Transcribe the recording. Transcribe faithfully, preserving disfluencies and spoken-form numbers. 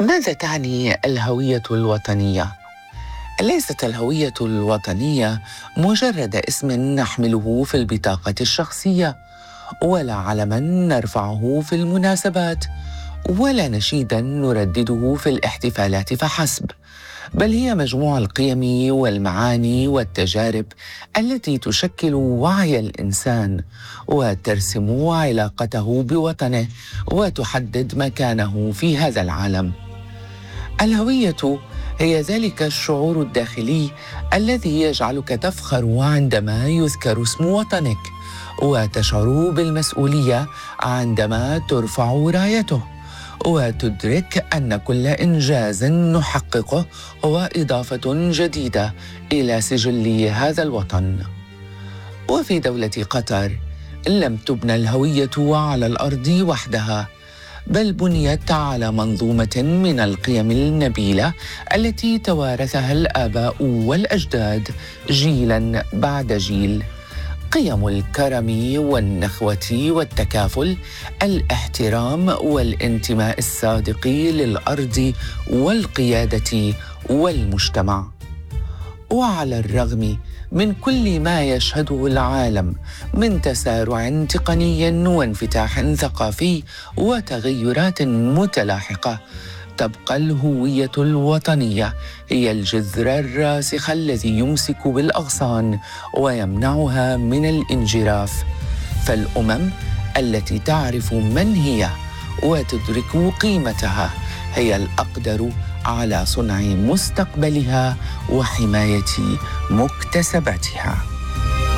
ماذا تعني الهوية الوطنية؟ ليست الهوية الوطنية مجرد اسم نحمله في البطاقة الشخصية، ولا علما نرفعه في المناسبات، ولا نشيدا نردده في الاحتفالات فحسب، بل هي مجموع القيم والمعاني والتجارب التي تشكل وعي الإنسان وترسم علاقته بوطنه وتحدد مكانه في هذا العالم. الهوية هي ذلك الشعور الداخلي الذي يجعلك تفخر عندما يذكر اسم وطنك، وتشعر بالمسؤولية عندما ترفع رايته، وتدرك أن كل إنجاز نحققه هو إضافة جديدة إلى سجل هذا الوطن. وفي دولة قطر لم تبنى الهوية على الأرض وحدها، بل بنيت على منظومة من القيم النبيلة التي توارثها الآباء والأجداد جيلاً بعد جيل. قيم الكرم والنخوة والتكافل، الاحترام والانتماء الصادق للأرض والقيادة والمجتمع. وعلى الرغم من كل ما يشهده العالم من تسارع تقني وانفتاح ثقافي وتغيرات متلاحقة، تبقى الهوية الوطنية هي الجذر الراسخ الذي يمسك بالأغصان ويمنعها من الانجراف. فالأمم التي تعرف من هي وتدرك قيمتها هي الأقدر على صنع مستقبلها وحماية مكتسباتها.